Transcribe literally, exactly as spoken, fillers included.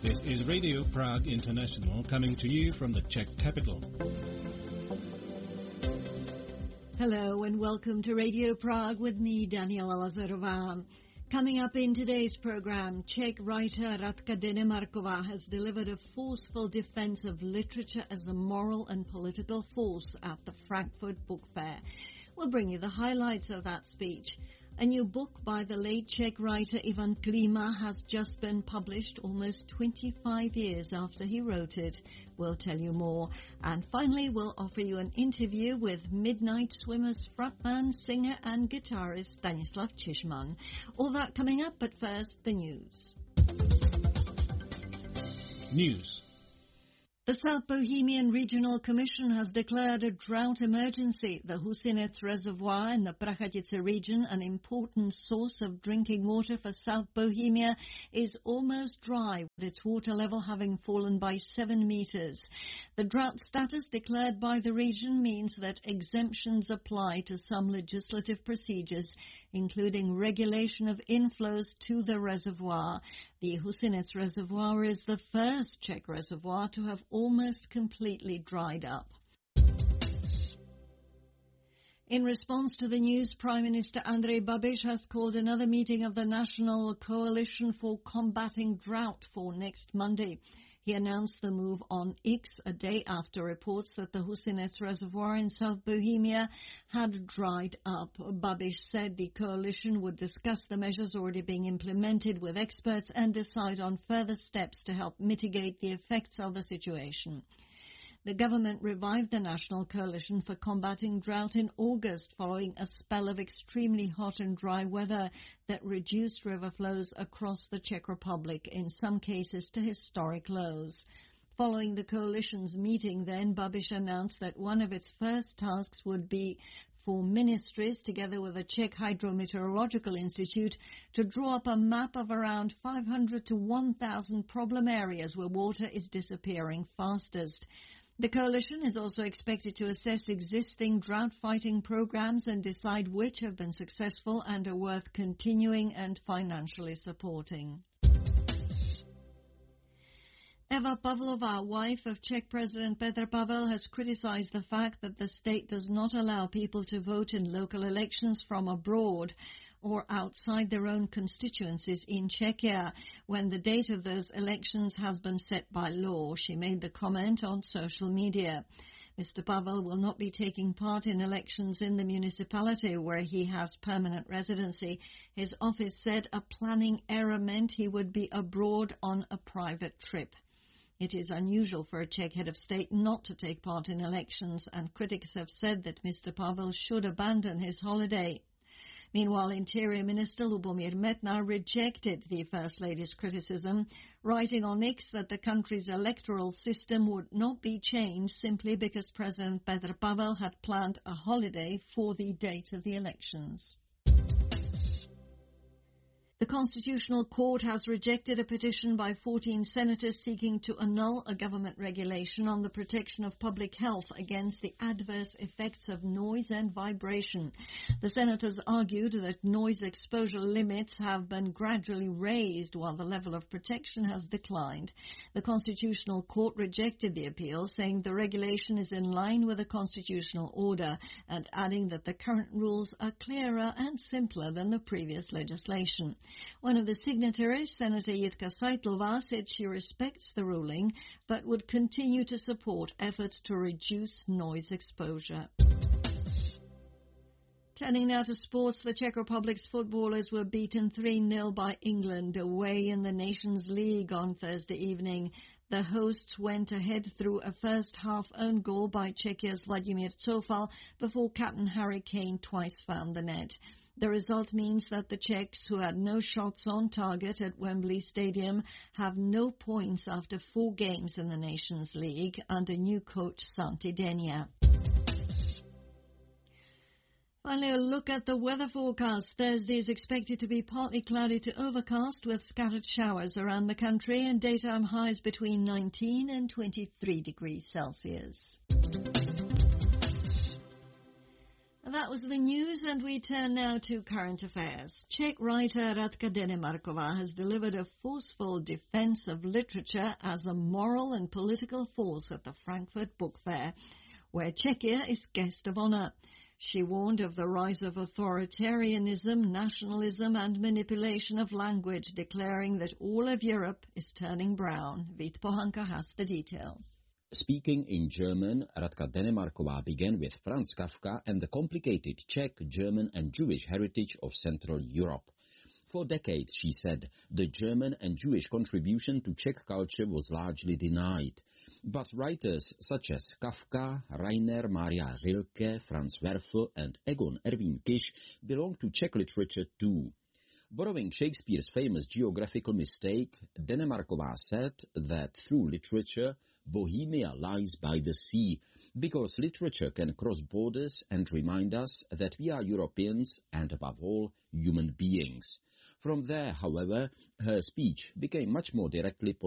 This is Radio Prague International coming to you from the Czech capital. Hello and welcome to Radio Prague with me, Daniela Lazarová. Coming up in today's program, Czech writer Radka Denemarková has delivered a forceful defense of literature as a moral and political force at the Frankfurt Book Fair. We'll bring you the highlights of that speech. A new book by the late Czech writer Ivan Klíma has just been published almost twenty-five years after he wrote it. We'll tell you more. And finally, we'll offer you an interview with Midnight Swimmers frontman, singer and guitarist Stanislav Čishman. All that coming up, but first, the news. News. The South Bohemian Regional Commission has declared a drought emergency. The Husinec Reservoir in the Prachatice region, an important source of drinking water for South Bohemia, is almost dry, with its water level having fallen by seven meters. The drought status declared by the region means that exemptions apply to some legislative procedures, including regulation of inflows to the reservoir. The Husinec Reservoir is the first Czech reservoir to have almost completely dried up. In response to the news, Prime Minister Andrej Babiš has called another meeting of the National Coalition for Combating Drought for next Monday. He announced the move on X a day after reports that the Husinec Reservoir in South Bohemia had dried up. Babiš said the coalition would discuss the measures already being implemented with experts and decide on further steps to help mitigate the effects of the situation. The government revived the National Coalition for Combating Drought in August following a spell of extremely hot and dry weather that reduced river flows across the Czech Republic, in some cases to historic lows. Following the coalition's meeting then, Babiš announced that one of its first tasks would be for ministries, together with the Czech Hydrometeorological Institute, to draw up a map of around five hundred to one thousand problem areas where water is disappearing fastest. The coalition is also expected to assess existing drought-fighting programs and decide which have been successful and are worth continuing and financially supporting. Eva Pavlová, wife of Czech President Petr Pavel, has criticized the fact that the state does not allow people to vote in local elections from abroad or outside their own constituencies in Czechia when the date of those elections has been set by law. She made the comment on social media. Mister Pavel will not be taking part in elections in the municipality where he has permanent residency. His office said a planning error meant he would be abroad on a private trip. It is unusual for a Czech head of state not to take part in elections, and critics have said that Mister Pavel should abandon his holiday. Meanwhile, Interior Minister Lubomír Metnar rejected the First Lady's criticism, writing on X that the country's electoral system would not be changed simply because President Petr Pavel had planned a holiday for the date of the elections. The Constitutional Court has rejected a petition by fourteen senators seeking to annul a government regulation on the protection of public health against the adverse effects of noise and vibration. The senators argued that noise exposure limits have been gradually raised while the level of protection has declined. The Constitutional Court rejected the appeal, saying the regulation is in line with the constitutional order and adding that the current rules are clearer and simpler than the previous legislation. One of the signatories, Senator Jitka Seitlová, said she respects the ruling but would continue to support efforts to reduce noise exposure. Turning now to sports, the Czech Republic's footballers were beaten three nil by England away in the Nations League on Thursday evening. The hosts went ahead through a first-half own goal by Czechia's Vladimír Coufal before captain Harry Kane twice found the net. The result means that the Czechs, who had no shots on target at Wembley Stadium, have no points after four games in the Nations League under new coach Santi Denia. Finally, a look at the weather forecast. Thursday is expected to be partly cloudy to overcast with scattered showers around the country and daytime highs between nineteen and twenty-three degrees Celsius. That was the news, and we turn now to current affairs. Czech writer Radka Denemarková has delivered a forceful defense of literature as a moral and political force at the Frankfurt Book Fair, where Czechia is guest of honor. She warned of the rise of authoritarianism, nationalism and manipulation of language, declaring that all of Europe is turning brown. Vít Pohanka has the details. Speaking in German, Radka Denemarková began with Franz Kafka and the complicated Czech, German and Jewish heritage of Central Europe. For decades, she said, the German and Jewish contribution to Czech culture was largely denied. But writers such as Kafka, Rainer Maria Rilke, Franz Werfel and Egon Erwin Kisch belong to Czech literature too. Borrowing Shakespeare's famous geographical mistake, Denemarková said that through literature, Bohemia lies by the sea, because literature can cross borders and remind us that we are Europeans and, above all, human beings. From there, however, her speech became much more directly